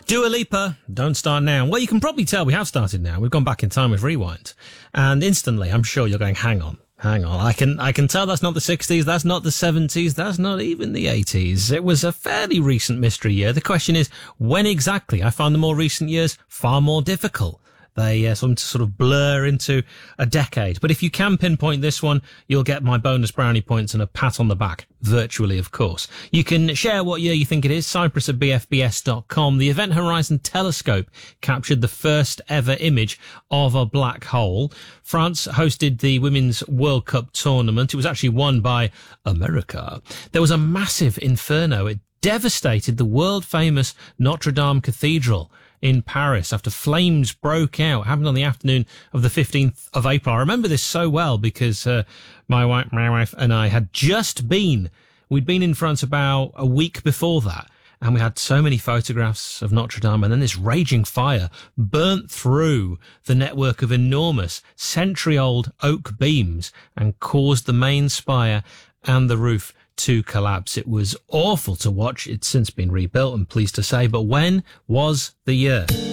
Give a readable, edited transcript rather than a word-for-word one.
Dua Lipa, Don't Start Now. Well, you can probably tell we have started now. We've gone back in time with Rewind. And instantly, I'm sure you're going, hang on. I can tell that's not the 60s, that's not the 70s, that's not even the 80s. It was a fairly recent mystery year. The question is, when exactly? I find the more recent years far more difficult. They sort of blur into a decade. But if you can pinpoint this one, you'll get my bonus brownie points and a pat on the back. Virtually, of course. You can share what year you think it is. Cyprus@bfbs.com. The Event Horizon Telescope captured the first ever image of a black hole. France hosted the Women's World Cup tournament. It was actually won by America. There was a massive inferno. It devastated the world-famous Notre Dame Cathedral in Paris after flames broke out. It happened on the afternoon of the 15th of April. I remember this so well because my wife and I had we'd been in France about a week before that, and we had so many photographs of Notre Dame, and then this raging fire burnt through the network of enormous century-old oak beams and caused the main spire and the roof to collapse. It was awful to watch. It's since been rebuilt, I'm pleased to say. But when was the year?